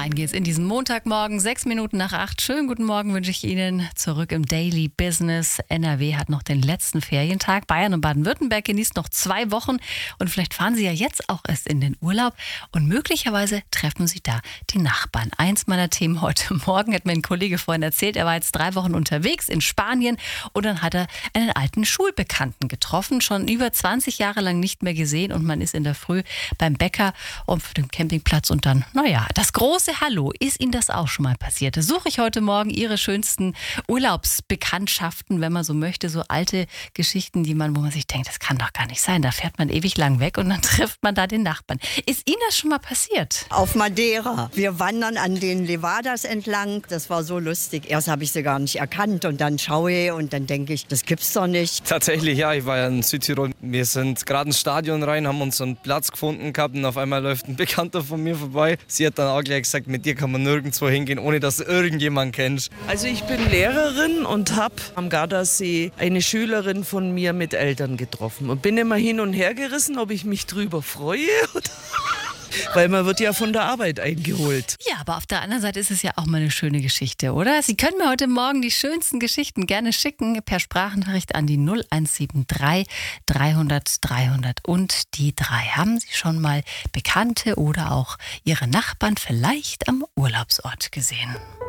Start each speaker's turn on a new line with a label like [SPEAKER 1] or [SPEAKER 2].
[SPEAKER 1] Rein geht's in diesen Montagmorgen, 6 Minuten nach 8. Schönen guten Morgen wünsche ich Ihnen zurück im Daily Business. NRW hat noch den letzten Ferientag. Bayern und Baden-Württemberg genießt noch 2 Wochen. Und vielleicht fahren Sie ja jetzt auch erst in den Urlaub. Und möglicherweise treffen Sie da die Nachbarn. Eins meiner Themen heute Morgen hat mir ein Kollege vorhin erzählt. Er war jetzt 3 Wochen unterwegs in Spanien. Und dann hat er einen alten Schulbekannten getroffen. Schon über 20 Jahre lang nicht mehr gesehen. Und man ist in der Früh beim Bäcker auf dem Campingplatz. Und dann, das große Hallo. Ist Ihnen das auch schon mal passiert? Da suche ich heute Morgen Ihre schönsten Urlaubsbekanntschaften, wenn man so möchte. So alte Geschichten, wo man sich denkt, das kann doch gar nicht sein. Da fährt man ewig lang weg und dann trifft man da den Nachbarn. Ist Ihnen das schon mal passiert?
[SPEAKER 2] Auf Madeira. Wir wandern an den Levadas entlang. Das war so lustig. Erst habe ich sie gar nicht erkannt und dann schaue ich und dann denke ich, das gibt's doch nicht.
[SPEAKER 3] Tatsächlich, ja. Ich war ja in Südtirol. Wir sind gerade ins Stadion rein, haben uns einen Platz gefunden gehabt und auf einmal läuft ein Bekannter von mir vorbei. Sie hat dann auch gleich gesagt, mit dir kann man nirgendwo hingehen, ohne dass du irgendjemanden kennst.
[SPEAKER 4] Also ich bin Lehrerin und habe am Gardasee eine Schülerin von mir mit Eltern getroffen und bin immer hin und her gerissen, ob ich mich drüber freue oder weil man wird ja von der Arbeit eingeholt.
[SPEAKER 1] Ja, aber auf der anderen Seite ist es ja auch mal eine schöne Geschichte, oder? Sie können mir heute Morgen die schönsten Geschichten gerne schicken per Sprachnachricht an die 0173 300 300 und die 3. Haben Sie schon mal Bekannte oder auch Ihre Nachbarn vielleicht am Urlaubsort gesehen?